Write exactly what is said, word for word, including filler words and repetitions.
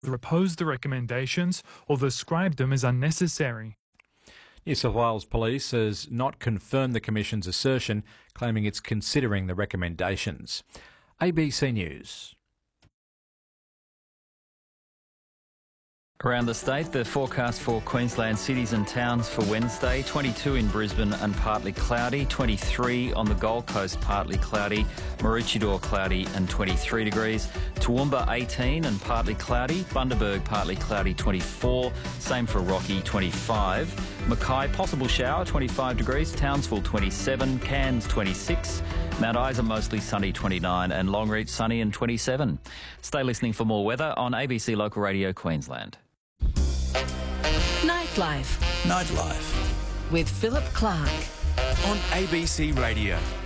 opposed the recommendations or described them as unnecessary. New South Wales Police has not confirmed the Commission's assertion, claiming it's considering the recommendations. A B C News. Around the state, the forecast for Queensland cities and towns for Wednesday, twenty-two in Brisbane and partly cloudy, twenty-three on the Gold Coast, partly cloudy, Maroochydore cloudy and twenty-three degrees, Toowoomba eighteen and partly cloudy, Bundaberg partly cloudy twenty-four, same for Rocky twenty-five, Mackay possible shower twenty-five degrees, Townsville twenty-seven, Cairns twenty-six, Mount Isa mostly sunny twenty-nine and Longreach sunny and twenty-seven. Stay listening for more weather on A B C Local Radio Queensland. Nightlife. Nightlife. With Philip Clark. On A B C Radio.